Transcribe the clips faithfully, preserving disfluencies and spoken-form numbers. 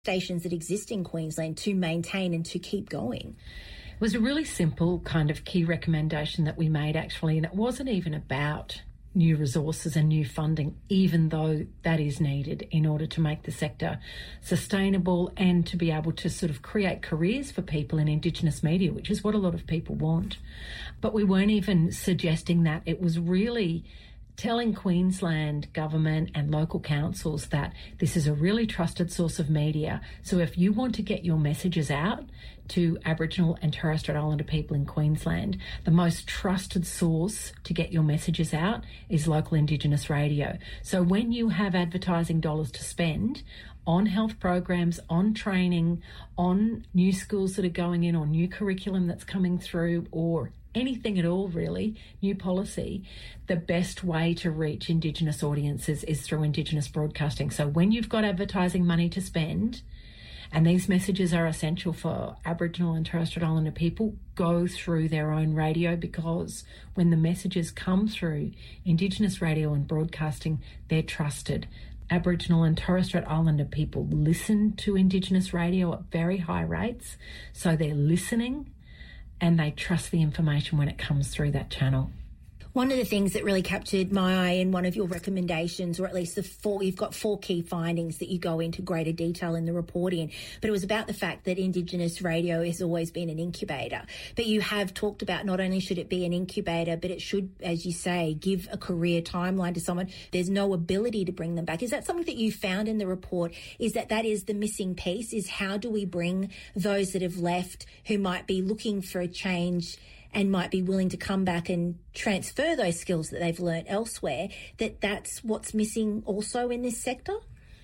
stations that exist in Queensland to maintain and to keep going? It was a really simple kind of key recommendation that we made, actually, and it wasn't even about new resources and new funding, even though that is needed in order to make the sector sustainable and to be able to sort of create careers for people in Indigenous media, which is what a lot of people want. But we weren't even suggesting that. It was really telling Queensland government and local councils that this is a really trusted source of media. So if you want to get your messages out to Aboriginal and Torres Strait Islander people in Queensland, the most trusted source to get your messages out is local Indigenous radio. So when you have advertising dollars to spend on health programs, on training, on new schools that are going in, or new curriculum that's coming through, or anything at all really, new policy, the best way to reach Indigenous audiences is through Indigenous broadcasting. So when you've got advertising money to spend, and these messages are essential for Aboriginal and Torres Strait Islander people, go through their own radio, because when the messages come through Indigenous radio and broadcasting, they're trusted. Aboriginal and Torres Strait Islander people listen to Indigenous radio at very high rates, so they're listening and they trust the information when it comes through that channel. One of the things that really captured my eye in one of your recommendations, or at least the four, you've got four key findings that you go into greater detail in the reporting, but it was about the fact that Indigenous radio has always been an incubator. But you have talked about not only should it be an incubator, but it should, as you say, give a career timeline to someone. There's no ability to bring them back. Is that something that you found in the report, is that that is the missing piece, is how do we bring those that have left who might be looking for a change and might be willing to come back and transfer those skills that they've learnt elsewhere, that that's what's missing also in this sector?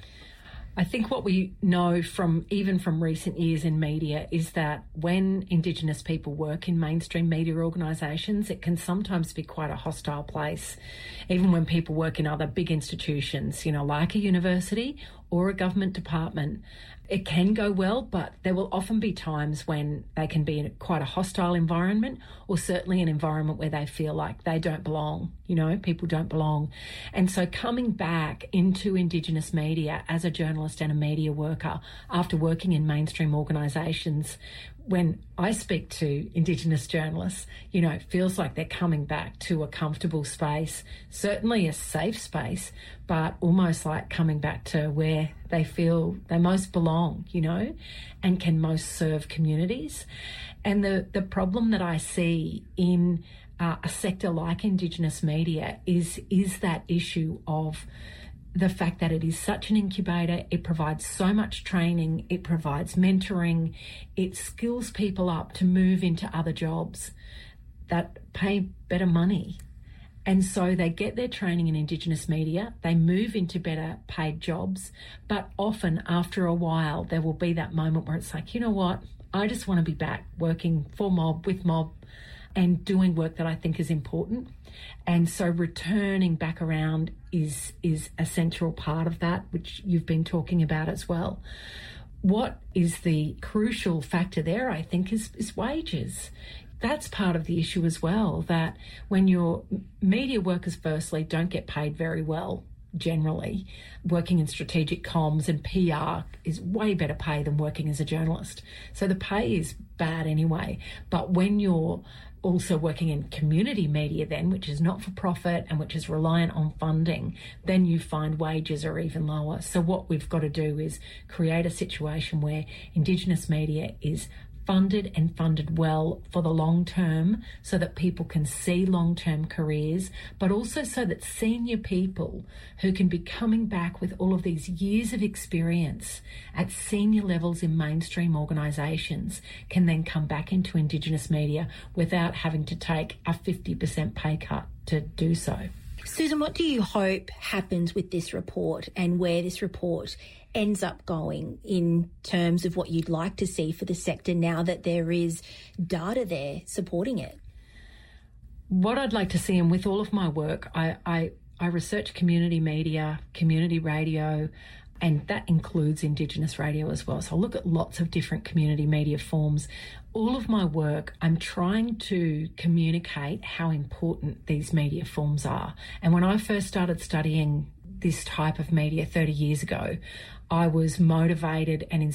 I think what we know from even from recent years in media is that when Indigenous people work in mainstream media organisations, it can sometimes be quite a hostile place. Even when people work in other big institutions, you know, like a university or a government department, it can go well, but there will often be times when they can be in quite a hostile environment, or certainly an environment where they feel like they don't belong, you know, people don't belong. And so coming back into Indigenous media as a journalist and a media worker after working in mainstream organisations, when I speak to Indigenous journalists, you know, it feels like they're coming back to a comfortable space, certainly a safe space, but almost like coming back to where they feel they most belong, you know, and can most serve communities. And the, the problem that I see in uh, a sector like Indigenous media is, is that issue of the fact that it is such an incubator. It provides so much training, it provides mentoring, it skills people up to move into other jobs that pay better money. And so they get their training in Indigenous media, they move into better paid jobs, but often after a while there will be that moment where it's like, you know what, I just want to be back working for Mob, with Mob, and doing work that I think is important. And so returning back around is is a central part of that, which you've been talking about as well. What is the crucial factor there, I think, is, is wages. That's part of the issue as well, that when your media workers firstly don't get paid very well generally, working in strategic comms and P R is way better pay than working as a journalist. So the pay is bad anyway. But when you're also working in community media then, which is not for profit and which is reliant on funding, then you find wages are even lower. So what we've got to do is create a situation where Indigenous media is funded and funded well for the long term, so that people can see long-term careers, but also so that senior people who can be coming back with all of these years of experience at senior levels in mainstream organisations can then come back into Indigenous media without having to take a fifty percent pay cut to do so. Susan, what do you hope happens with this report and where this report ends up going in terms of what you'd like to see for the sector now that there is data there supporting it? What I'd like to see, and with all of my work, I, I, I research community media, community radio, and that includes Indigenous radio as well. So I look at lots of different community media forms. All of my work, I'm trying to communicate how important these media forms are. And when I first started studying this type of media thirty years ago, I was motivated and